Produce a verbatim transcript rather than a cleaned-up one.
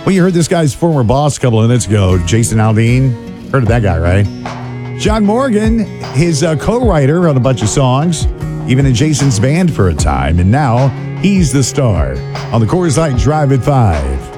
Well, you heard this guy's former boss a couple of minutes ago, Jason Aldean. Heard of that guy, right? John Morgan, his uh, co-writer on a bunch of songs, even in Jason's band for a time, and now he's the star on the Coors Light Drive at five.